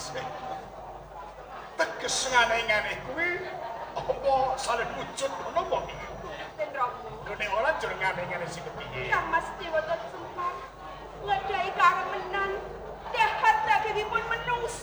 Teges ngane-ngane kuwi apa saleh wujud ngono apa piye? Den Romo. Lho nek ora jur ngane-ngane sing kepiye? Kang Mas Dewa